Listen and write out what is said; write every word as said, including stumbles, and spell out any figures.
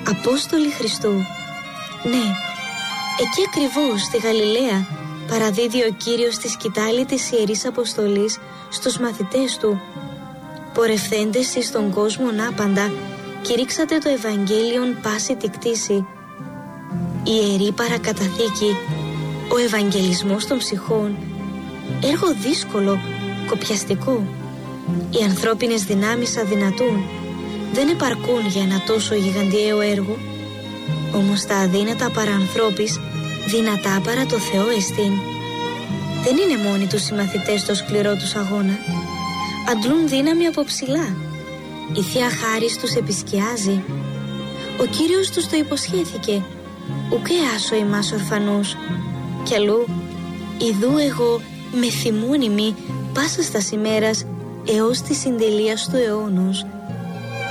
Απόστολοι Χριστού. Ναι, εκεί ακριβώς στη Γαλιλαία παραδίδει ο Κύριος τη σκητάλη της Ιερής Αποστολής στους μαθητές του. Πορευθέντες εις τον κόσμον άπαντα, κηρύξατε το Ευαγγέλιον πάση τη κτήση. Η Ιερή Παρακαταθήκη, ο Ευαγγελισμός των ψυχών, έργο δύσκολο, κοπιαστικό. Οι ανθρώπινες δυνάμεις αδυνατούν, δεν επαρκούν για ένα τόσο γιγαντιαίο έργο. Όμως τα αδύνατα παρά ανθρώπης, δυνατά παρά το Θεό εστίν. Δεν είναι μόνοι τους οι μαθητές στο σκληρό τους αγώνα. Αντλούν δύναμη από ψηλά. Η Θεία Χάρις τους επισκιάζει. Ο Κύριος τους το υποσχέθηκε. Ουκ εάσω ημάς ορφανούς. Κι αλλού, ιδού εγώ με θυμούνιμη πάσας τας ημέρας έως της συντελείας του αιώνος.